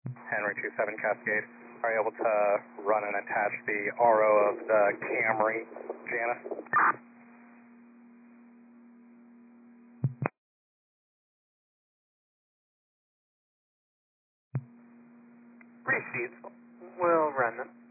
Henry 27 Cascade. Are you able to run and attach the RO of the Camry, Janice? Received. We'll run them.